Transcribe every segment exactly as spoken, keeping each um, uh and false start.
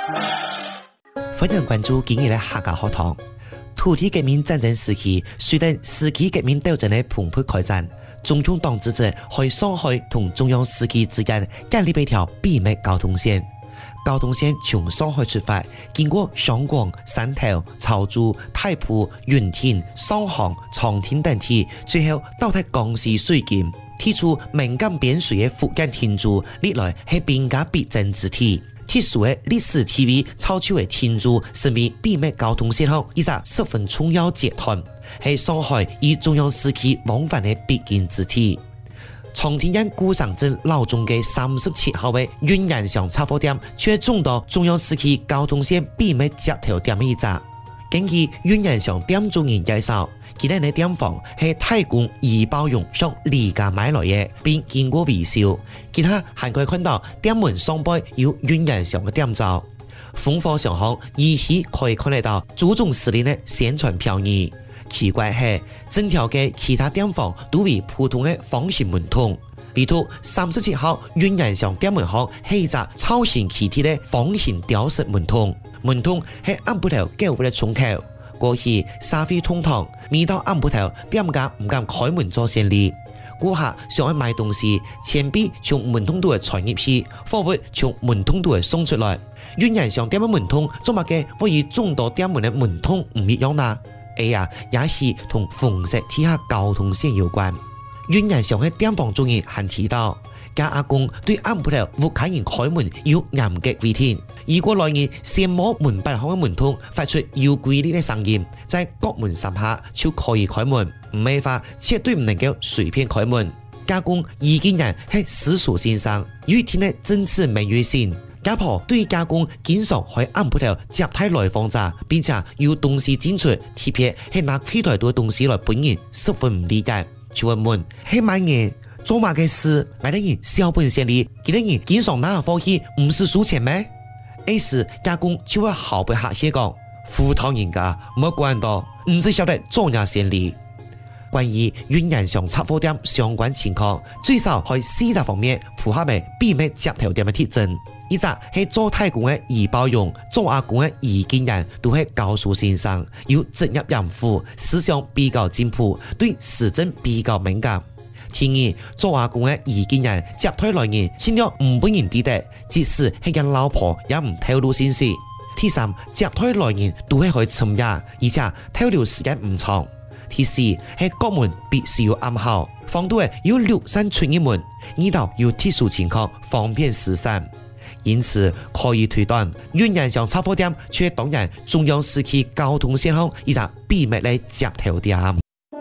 欢迎关注今日的客家课堂。土地革命战争时期，随着世纪革命斗争的蓬勃开展，中共党支持在上海同中央时期之间建立一条秘密交通线。交通线从上海出发，经过香港、汕头、潮州、太埔、云田、上杭、长汀等地，最後到達江西水建，提出敏感邊陲的福建天珠，歷來係兵家必爭之地。特殊的歷史地位，超超的天珠成為秘密交通線後一個十分重要節團，係上海與中央時期往返的必經之地。長汀縣古城鎮老中嘅三十七號嘅雲岩上插貨店，卻中到中央時期交通線秘密接頭店嘅一隻。根據雲岩上店主人介紹，佢哋嘅店房係太公怡保用向離家買來嘅，並經過維修。其他還可以看到店門上背有雲岩上嘅店罩。烽火上行依稀可以看得到祖宗司令嘅宣傳標語。奇怪係，整條嘅其他店房都為普通嘅方形門筒，例如三十七號雲岩上店門口係一隻超形奇特嘅方形雕飾門筒，門筒係暗布頭交嘅窗口。過去沙飛通堂，每到暗布頭店家唔敢開門做生意，顧客想去買東西，錢幣從門筒度嘅傳入去，貨物從門筒度嘅送出來。雲岩上店嘅門筒做乜嘅會與眾多店門嘅門筒唔一樣啦？哎呀，也是同紅色地下交通線有關。雲岩上嘅店房主人還提到，家阿公對暗布頭無客人開門要嚴格規定，如果來人先摸門板口嘅門筒，發出有規律嘅聲音，在各門十下就可以開門，唔係話絕對唔能夠隨便開門。家公意見人係私塾先生，有一天嘅政治明月線。家婆對家公經常喺暗布頭接待來訪者，並且有東西進出，特別係拿非太多東西來本人十分唔理解，就會問：係乜嘢做乜嘅事？買得人小本生意，幾多人經常拿貨去，唔是輸錢咩？於是家公就會毫不客氣講：富堂人家冇關到，唔只曉得做嘢生意。關於雲岩上插貨店相關情況，最少喺四大方面符合嘅秘密接頭店嘅特徵。一隻係做太公嘅怡保用，做阿公嘅怡建人，都係教書先生，有職業嚴父，思想比較進步，對時政比較敏感。第二，做阿公嘅怡建人接待來人，盡量唔本人知得，即使係個老婆也唔透露信息。第三，接待來人都係可以參加，而且透露時間唔長。第四，係各門必須要暗號，防盜要六扇出入門，遇到有特殊情況方便施散。因此可以推斷，雲岩上插貨店卻當然中央時期交通線後一個秘密的接頭店。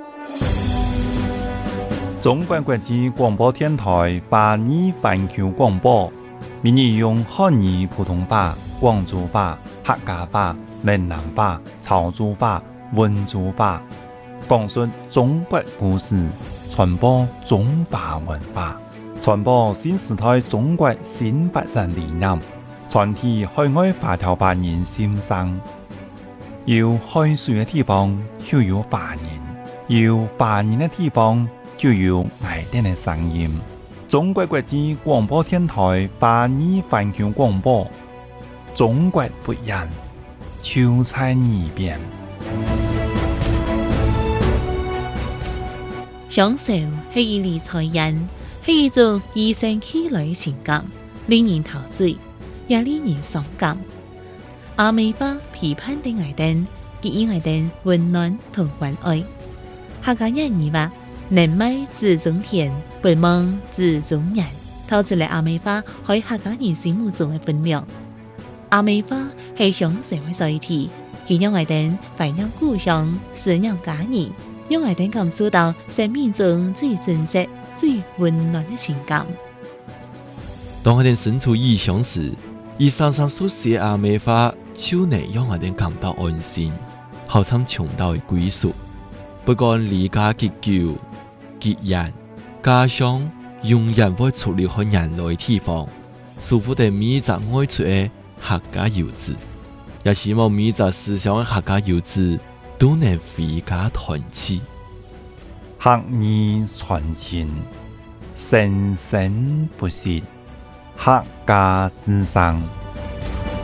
中國國際廣播電台華語環球廣播，每日用漢語、普通話、廣州話、客家話、閩南話、潮州話、溫州話，講述中國故事，傳播中華文化。傳播新時代中國新發展理念，傳遞海外華僑華人心聲。有海水嘅地方就有華人，有華人嘅地方就有愛人嘅聲音。中國國際廣播電台華語環球廣播，中國不一樣，就在耳邊。 享受係一理財人。係一種與生俱來的情感，令人陶醉，也令人傷感。阿美巴批判的愛燈，給予愛燈溫暖同關愛。客家人語話：能賣自種田，不忙自種人。透出嚟阿美巴喺客家人心目中嘅分量。阿美巴係享受嘅載體，佢讓愛燈懷念故鄉，思念家人，讓愛燈感受到生命中最真實、最溫暖的情感。 當我哋身處異鄉時，以常常所寫阿美話，就能讓我哋感到安心，好像尋到嘅歸屬。不管離家幾久、幾遠，家鄉永遠會出離開人類地方，舒服地每一隻愛出嘅客家遊子，也希望每一隻思想嘅客家遊子都能回家團聚。 客語傳情，生生不息，客家之聲。